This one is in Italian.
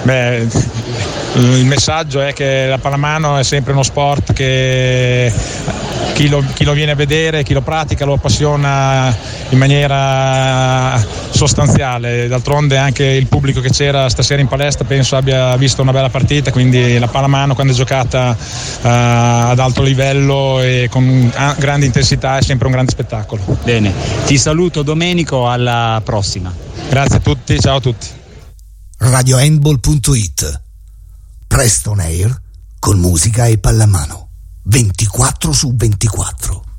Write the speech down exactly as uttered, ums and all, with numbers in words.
Beh, il messaggio è che la pallamano è sempre uno sport che chi lo, chi lo viene a vedere, chi lo pratica lo appassiona in maniera sostanziale. D'altronde anche il pubblico che c'era stasera in palestra penso abbia visto una bella partita, quindi la pallamano quando è giocata uh, ad alto livello e con grande intensità è sempre un grande spettacolo. Bene, ti saluto Domenico, alla prossima. Grazie a tutti, ciao a tutti. radio handball punto it, Preston Air con musica e pallamano ventiquattro su ventiquattro.